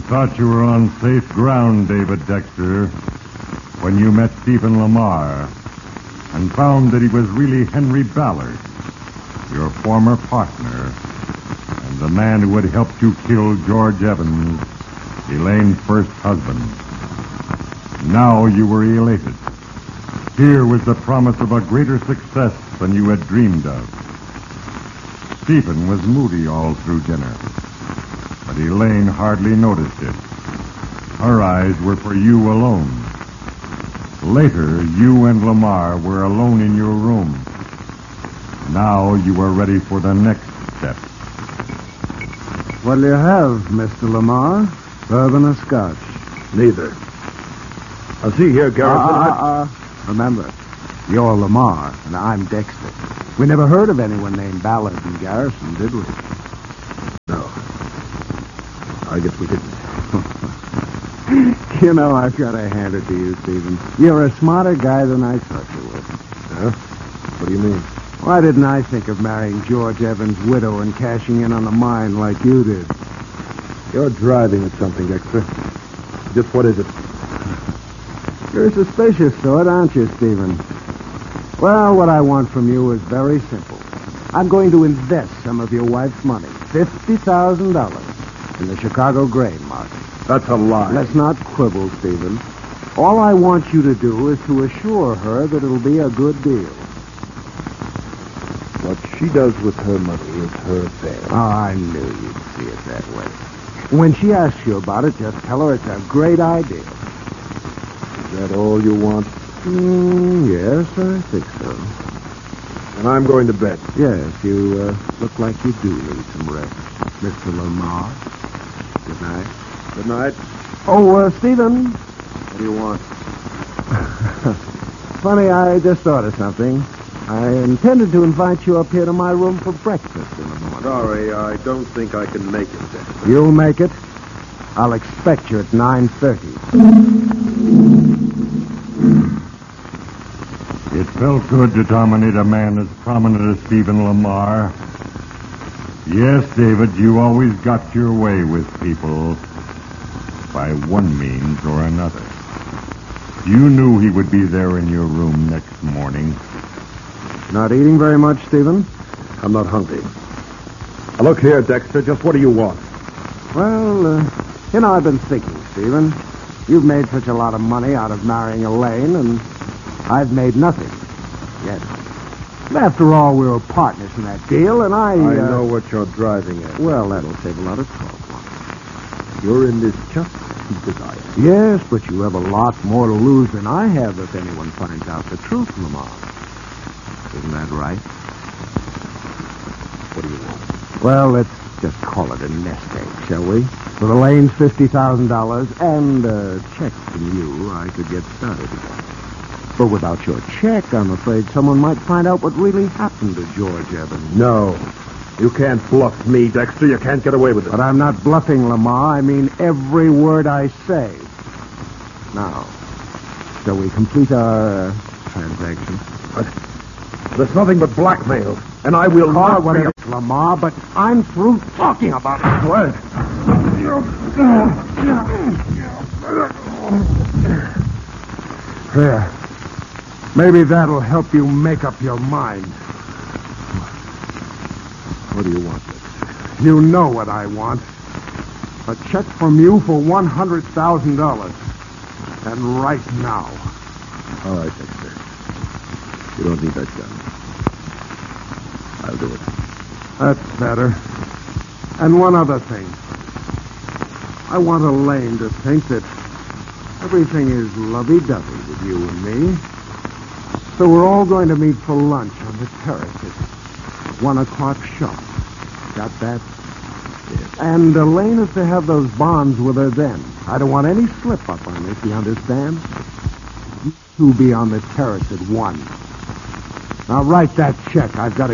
thought you were on safe ground, David Dexter, when you met Stephen Lamar and found that he was really Henry Ballard, your former partner, and the man who had helped you kill George Evans, Elaine's first husband. Now you were elated. Here was the promise of a greater success than you had dreamed of. Stephen was moody all through dinner, but Elaine hardly noticed it. Her eyes were for you alone. Later, you and Lamar were alone in your room. Now you were ready for the next step. What'll you have, Mr. Lamar? Bourbon or scotch? Neither. I'll see here, Garrison. Remember, you're Lamar, and I'm Dexter. We never heard of anyone named Ballard in Garrison, did we? No. I guess we didn't. You know, I've got to hand it to you, Stephen. You're a smarter guy than I thought you were. Huh? What do you mean? Why didn't I think of marrying George Evans' widow and cashing in on the mine like you did? You're driving at something, Dexter. Just what is it? You're a suspicious sort, aren't you, Stephen? Well, what I want from you is very simple. I'm going to invest some of your wife's money, $50,000, in the Chicago grain market. That's a lie. Let's not quibble, Stephen. All I want you to do is to assure her that it'll be a good deal. What she does with her money is her affair. Oh, I knew you'd see it that way. When she asks you about it, just tell her it's a great idea. Is that all you want? Yes, I think so. And I'm going to bed. Yes, you look like you do need some rest, Mr. Lamar. Good night. Good night. Oh, Stephen. What do you want? Funny, I just thought of something. I intended to invite you up here to my room for breakfast in the morning. Sorry, I don't think I can make it, Dexter. You'll make it. I'll expect you at 9:30. It felt good to dominate a man as prominent as Stephen Lamar. Yes, David, you always got your way with people by one means or another. You knew he would be there in your room next morning. Not eating very much, Stephen? I'm not hungry. Now, look here, Dexter, just what do you want? Well, I've been thinking, Stephen. You've made such a lot of money out of marrying Elaine, and I've made nothing yet. After all, we were partners in that deal, and I know what you're driving at. Well, that'll save a lot of trouble. You're in this just as I am. Yes, but you have a lot more to lose than I have if anyone finds out the truth, Lamar. Isn't that right? What do you want? Well, let's just call it a nest egg, shall we? With Elaine's $50,000 and a check from you, I could get started again. But without your check, I'm afraid someone might find out what really happened to George Evans. No. You can't bluff me, Dexter. You can't get away with it. But I'm not bluffing, Lamar. I mean every word I say. Now, shall we complete our transaction? There's nothing but blackmail, and I will not... What it is, Lamar, but I'm through talking about it. What? There. Maybe that'll help you make up your mind. What do you want, Dexter? You know what I want. A check from you for $100,000. And right now. All right, Dexter. You don't need that gun. I'll do it. That's better. And one other thing. I want Elaine to think that everything is lovey-dovey with you and me. So we're all going to meet for lunch on the terrace at 1 o'clock sharp. Got that? Yes. And Elaine is to have those bonds with her then. I don't want any slip-up on this, you understand? You two be on the terrace at 1. Now write that check. I've got to